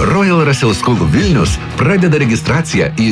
Royal Russell School Vilnius pradeda registraciją į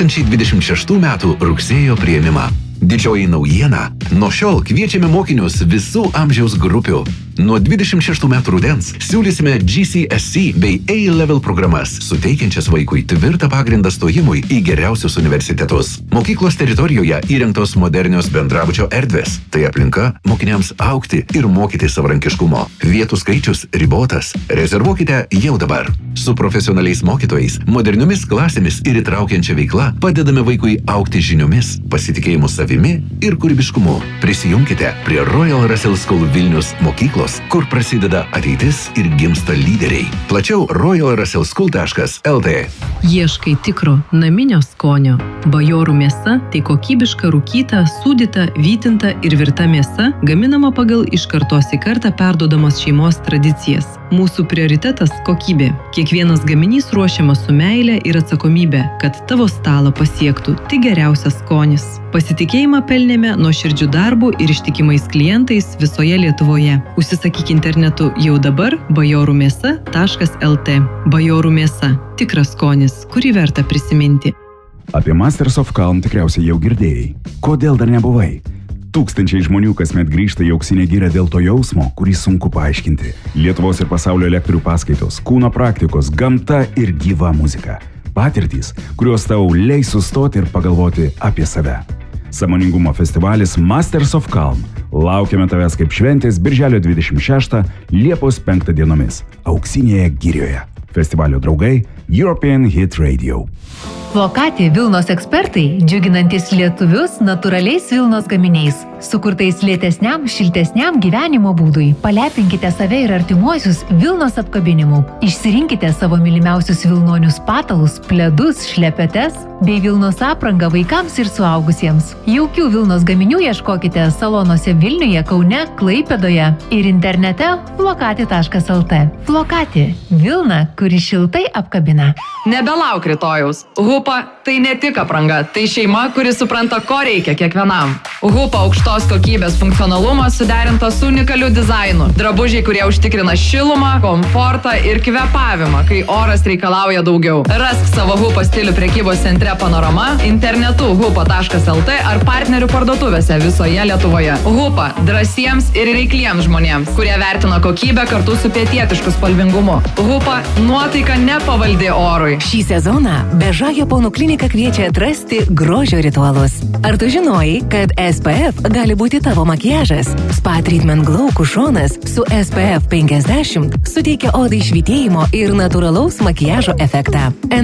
2026 metų rugsėjo priėmimą. Didžioji naujiena – nuo šiol kviečiame mokinius visų amžiaus grupių. Nuo 26 metų rudens siūlysime GCSE bei A-level programas, suteikiančias vaikui tvirtą pagrindą stojimui į geriausius universitetus. Mokyklos teritorijoje įrengtos modernios bendrabučio erdvės. Tai aplinka mokiniams augti ir mokyti savarankiškumo. Vietų skaičius ribotas. Rezervuokite jau dabar. Su profesionaliais mokytojais, moderniomis klasėmis ir įtraukiančia veikla padedame vaikui augti žiniomis, pasitikėjimu savimi ir kūrybiškumu. Prisijunkite prie Royal Russell School Vilnius mokyklos, kur prasideda ateitis ir gimsta lyderiai. Plačiau royalrussellschool.lt. Ieškai tikro naminio skonio. Bajorų mėsa tai kokybiška rūkyta, sūdyta, vytinta ir virta mėsa, gaminama pagal iš kartos į kartą perduodamas šeimos tradicijas. Mūsų prioritetas – kokybė. Kiekvienas gaminys ruošiamas su meile ir atsakomybė, kad tavo stalą pasiektų tik geriausias skonis. Pasitikėjimą pelnėme nuoširdžių darbų ir ištikimais klientais visoje Lietuvoje. Užsisakyk internetu jau dabar bajorumėsa.lt. Bajorų mėsa – tikras skonis, kurį verta prisiminti. Apie Masters of Calm tikriausiai jau girdėjai. Kodėl dar nebuvai? Tūkstančiai žmonių kasmet grįžta į auksinę girią dėl to jausmo, kurį sunku paaiškinti. Lietuvos ir pasaulio lektorių paskaitos, kūno praktikos, gamta ir gyva muzika. Patirtys, kurios tau leis sustoti ir pagalvoti apie save. Sąmoningumo festivalis Masters of Calm. Laukiame tavęs kaip šventės birželio 26, Liepos 5 dienomis. Auksinėje girioje. Festivalio draugai European Hit Radio. Flokati Vilnos ekspertai, džiuginantis lietuvius natūraliais Vilnos gaminiais. Sukurtais lėtesniam, šiltesniam gyvenimo būdui. Palepinkite save ir artimuosius Vilnos apkabinimu. Išsirinkite savo mylimiausius vilnonius patalus, pledus, šlepetes bei Vilnos aprangą vaikams ir suaugusiems. Jaukių Vilnos gaminių ieškokite salonuose Vilniuje, Kaune, Klaipėdoje ir internete flokati.lt. Flokati – Vilna, kuri šiltai apkabina. Nebelauk rytojaus. Hupa tai ne tik apranga, tai šeima, kuri supranta, ko reikia kiekvienam. Hupa aukštos kokybės funkcionalumas suderintas su unikaliu dizainu. Drabužiai, kurie užtikrina šilumą, komfortą ir kvėpavimą, kai oras reikalauja daugiau. Rask savo Hupa stilių prekybos centre Panorama, internetu hupa.lt ar partnerių parduotuvėse visoje Lietuvoje. Hupa drąsiems ir reikliems žmonėms, kurie vertina kokybę kartu su pietietišku spalvingumu. Hupa nuotaika nepavaldi orui. Šį sezoną Beža Japonų klinika kviečia atrasti grožio ritualus. Ar tu žinojai, kad SPF gali būti tavo makiažas? Spa Treatment Glow kušonas su SPF 50 suteikia odai švytėjimo ir natūralaus makiažo efektą.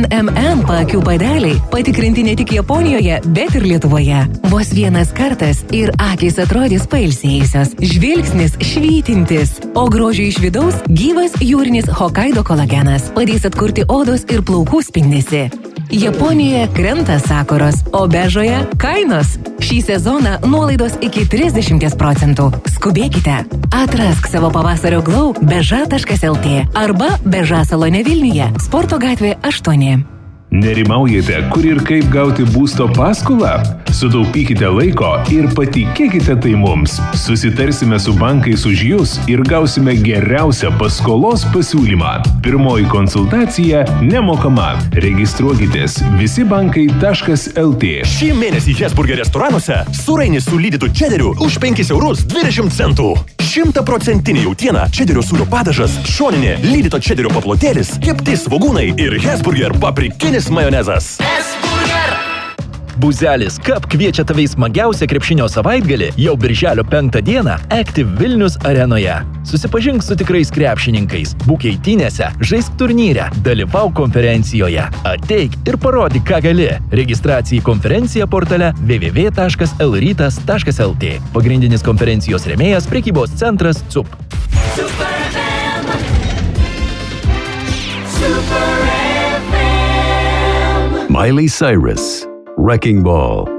NMN paakių padeliai patikrinti ne tik Japonijoje, bet ir Lietuvoje. Vos vienas kartas ir akys atrodys pailsėjusios, žvilgsnis švytintis, o grožio iš vidaus gyvas jūrinis Hokkaido kolagenas padės atkurti odos ir plaukų spindesį. Japonijoje krenta sakuros, o Bežoje kainos. Šį sezoną nuolaidos iki 30%. Skubėkite. Atrask savo pavasario glow beža.lt arba Beža salone Vilniuje, Sporto gatvė 8. Nerimaujate, kur ir kaip gauti būsto paskolą? Sutaupykite laiko ir patikėkite tai mums. Susitarsime su bankais už jūs ir gausime geriausią paskolos pasiūlymą. Pirmoji konsultacija nemokama. Registruokitės visibankai.lt. Šį mėnesį Hesburger restoranuose surainis su lydytu čederiu už 5,20 €. 100% jautiena, čederio sūrio padažas, šoninė lydyto čederio paplotėlis, kepti svogūnai ir Hesburger paprikinis majonezas. Buzelis Cup kviečia tave į smagiausią krepšinio savaitgalį jau birželio 5 dieną Active Vilnius arenoje. Susipažink su tikrais krepšininkais, būk eitynėse, žaisk turnyre, dalyvauk konferencijoje. Ateik ir parodyk, ką gali. Registracija į konferenciją portale www.lrytas.lt. Pagrindinis konferencijos rėmėjas prekybos centras CUP. Miley Cyrus, Wrecking Ball.